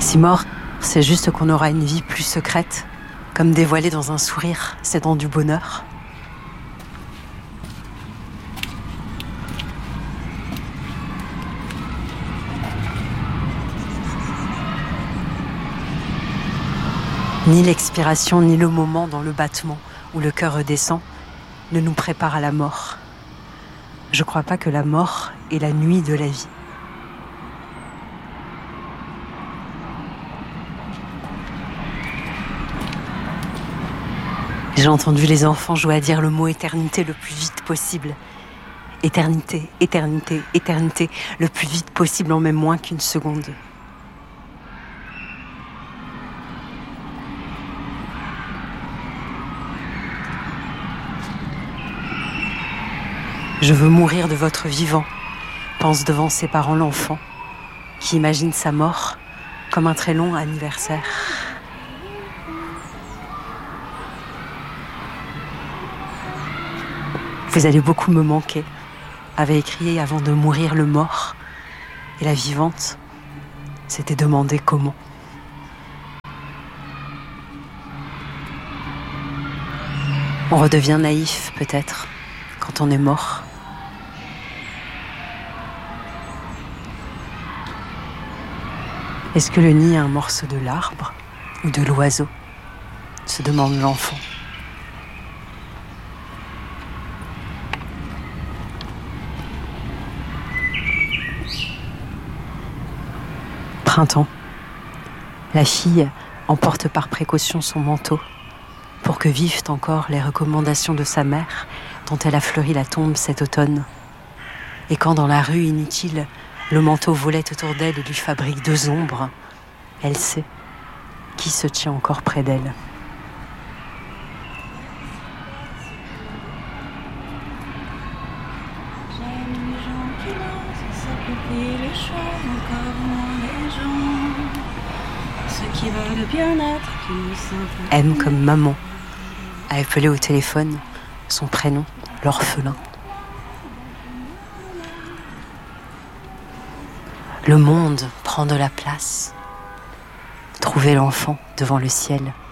Si mort, c'est juste qu'on aura une vie plus secrète, comme dévoilée dans un sourire, cédant du bonheur. Ni l'expiration, ni le moment dans le battement où le cœur redescend ne nous prépare à la mort. Je crois pas que la mort est la nuit de la vie. J'ai entendu les enfants jouer à dire le mot éternité le plus vite possible. Éternité, éternité, éternité, le plus vite possible en même moins qu'une seconde. Je veux mourir de votre vivant, pense devant ses parents l'enfant, qui imagine sa mort comme un très long anniversaire. Vous allez beaucoup me manquer, avait écrit avant de mourir le mort, et la vivante s'était demandé comment. On redevient naïf peut-être quand on est mort. Est-ce que le nid est un morceau de l'arbre ou de l'oiseau ? Se demande l'enfant. Printemps. La fille emporte par précaution son manteau pour que vivent encore les recommandations de sa mère dont elle a fleuri la tombe cet automne. Et quand dans la rue inutile, le manteau volait autour d'elle et lui fabrique deux ombres, elle sait qui se tient encore près d'elle. M comme maman, a appelé au téléphone son prénom, l'orphelin. Le monde prend de la place. Trouver l'enfant devant le ciel.